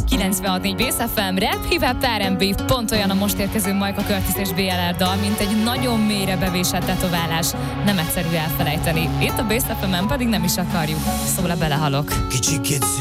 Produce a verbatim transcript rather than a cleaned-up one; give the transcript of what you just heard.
kilencvenhat négy Bész ef em, rap, hip-hop, er and bé, pont olyan a most érkező Majka Curtis és bé el er dal, mint egy nagyon mélyre bevésett tetoválás. Nem egyszerű elfelejteni. Itt a Bész ef emen pedig nem is akarjuk. Szól, belehalok. Kicsikét